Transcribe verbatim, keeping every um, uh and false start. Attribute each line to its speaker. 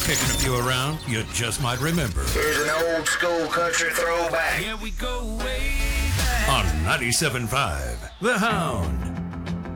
Speaker 1: kicking a few around you just might remember.
Speaker 2: Here's an old school country throwback.
Speaker 1: Here we go way back. On ninety-seven point five, The Hound.